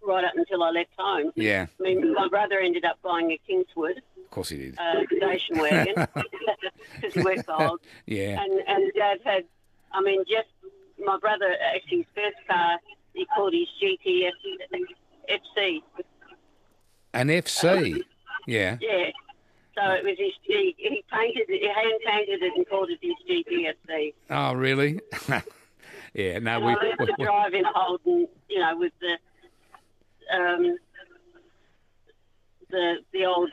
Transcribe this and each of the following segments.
right up until I left home. Yeah. I mean, my brother ended up buying a Kingswood. Of course he did. Station wagon, because he worked for Holt. Yeah. And Dad had, my brother, actually, his first car, he called his GTS FC. An FC? Yeah. Yeah. So it was he hand painted it and called it his GTSC. Oh, really? Yeah, no, and I learned to drive in Holden, with the old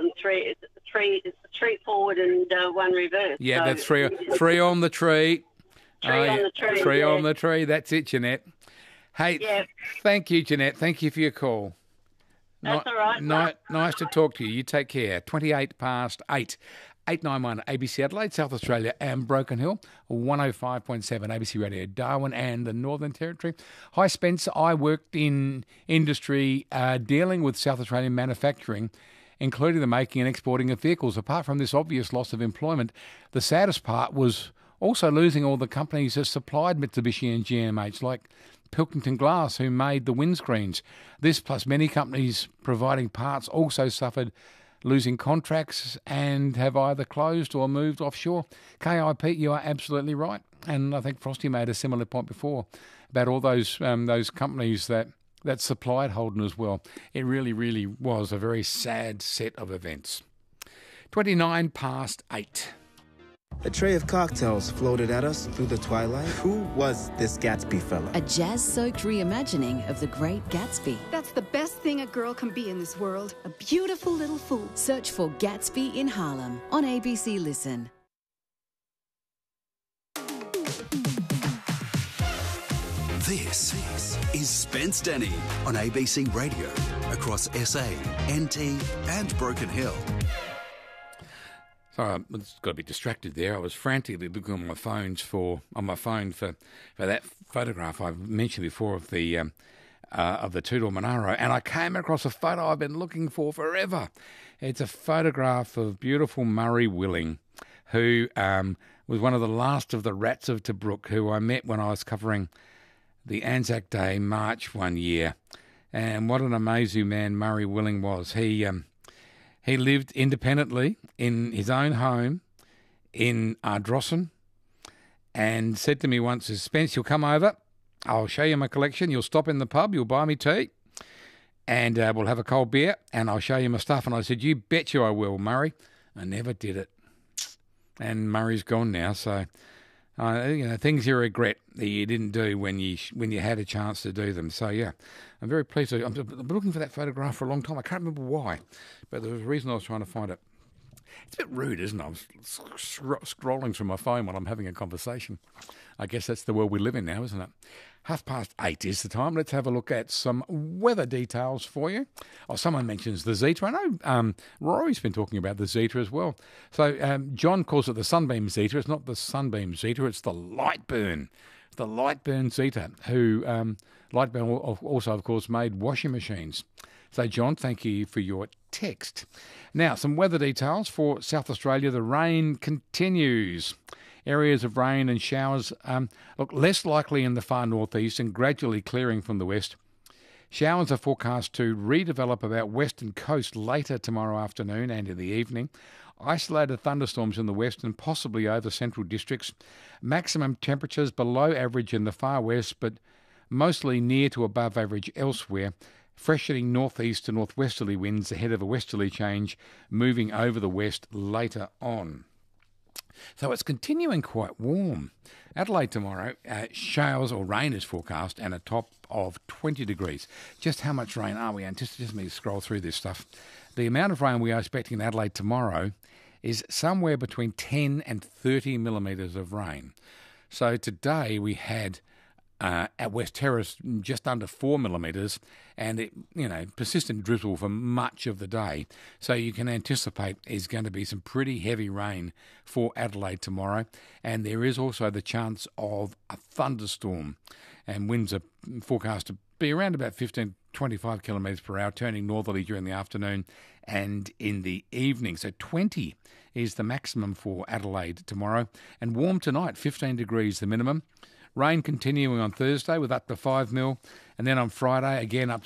tree forward and one reverse. Yeah, so that's three on the tree. Tree on the tree. Tree yeah. on the tree. That's it, Jeanette. Hey, Thank you, Jeanette. Thank you for your call. That's all right. Nice to talk to you. You take care. 28 past 8. 891 ABC Adelaide, South Australia and Broken Hill, 105.7 ABC Radio Darwin and the Northern Territory. Hi, Spencer. I worked in industry dealing with South Australian manufacturing, including the making and exporting of vehicles. Apart from this obvious loss of employment, the saddest part was also losing all the companies that supplied Mitsubishi and GMH, like Pilkington Glass, who made the windscreens. This, plus many companies providing parts, also suffered losing contracts and have either closed or moved offshore. KIP, you are absolutely right. And I think Frosty made a similar point before about all those companies that supplied Holden as well. It really, really was a very sad set of events. 29 past 8. A tray of cocktails floated at us through the twilight. Who was this Gatsby fella? A jazz-soaked reimagining of The Great Gatsby. That's the best thing a girl can be in this world. A beautiful little fool. Search for Gatsby in Harlem on ABC Listen. This is Spence Denny on ABC Radio across SA, NT and Broken Hill. Sorry, I just got a bit distracted there. I was frantically looking on my phone for that photograph I mentioned before of the two-door Monaro, and I came across a photo I've been looking for forever. It's a photograph of beautiful Murray Willing, who was one of the last of the Rats of Tobruk, who I met when I was covering the Anzac Day March one year. And what an amazing man Murray Willing was. He lived independently in his own home in Ardrossan and said to me once, Spence, you'll come over, I'll show you my collection, you'll stop in the pub, you'll buy me tea, and we'll have a cold beer, and I'll show you my stuff. And I said, you bet you I will, Murray. I never did it. And Murray's gone now, so things you regret that you didn't do when you had a chance to do them. So, yeah, I'm very pleased. I'm looking for that photograph for a long time. I can't remember why, but there was a reason I was trying to find it. It's a bit rude, isn't it? I'm scrolling through my phone while I'm having a conversation. I guess that's the world we live in now, isn't it? 8:30 is the time. Let's have a look at some weather details for you. Oh, someone mentions the Zeta. I know Rory's been talking about the Zeta as well. So John calls it the Sunbeam Zeta. It's not the Sunbeam Zeta. It's the Lightburn. The Lightburn Zeta, who Lightburn also, of course, made washing machines. So, John, thank you for your text. Now, some weather details for South Australia. The rain continues. Areas of rain and showers look less likely in the far northeast and gradually clearing from the west. Showers are forecast to redevelop about western coast later tomorrow afternoon and in the evening. Isolated thunderstorms in the west and possibly over central districts. Maximum temperatures below average in the far west, but mostly near to above average elsewhere. Freshening northeast to northwesterly winds ahead of a westerly change moving over the west later on. So it's continuing quite warm. Adelaide tomorrow, showers or rain is forecast and a top of 20 degrees. Just how much rain are we anticipating? Just me to scroll through this stuff. The amount of rain we are expecting in Adelaide tomorrow is somewhere between 10 and 30 millimetres of rain. So today we had at West Terrace just under 4 millimetres and it persistent drizzle for much of the day. So you can anticipate there's going to be some pretty heavy rain for Adelaide tomorrow, and there is also the chance of a thunderstorm, and winds are forecast to be around about 15 25 kilometres per hour, turning northerly during the afternoon and in the evening. So 20 is the maximum for Adelaide tomorrow, and warm tonight, 15 degrees the minimum. Rain continuing on Thursday with up to 5 mil, and then on Friday again up